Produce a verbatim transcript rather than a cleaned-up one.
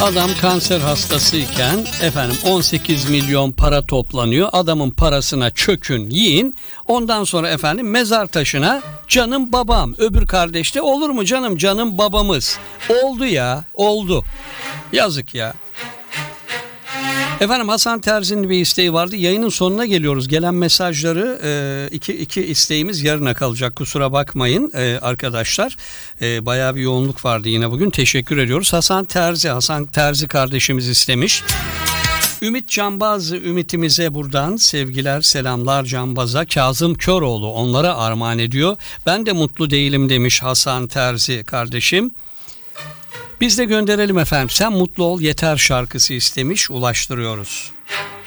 Adam kanser hastasıyken efendim on sekiz milyon para toplanıyor. Adamın parasına çökün, yiyin. Ondan sonra efendim mezar taşına canım babam. Öbür kardeş de olur mu canım, canım babamız. Oldu ya, oldu. Yazık ya. Efendim Hasan Terzi'nin bir isteği vardı. Yayının sonuna geliyoruz. Gelen mesajları e, iki, iki isteğimiz yarına kalacak. Kusura bakmayın e, arkadaşlar. E, bayağı bir yoğunluk vardı yine bugün. Teşekkür ediyoruz. Hasan Terzi, Hasan Terzi kardeşimiz istemiş. Ümit Canbaz, Ümitimize buradan sevgiler, selamlar Canbaz'a. Kazım Köroğlu onlara armağan ediyor. Ben de mutlu değilim demiş Hasan Terzi kardeşim. Biz de gönderelim efendim. Sen mutlu ol yeter şarkısı istemiş, ulaştırıyoruz.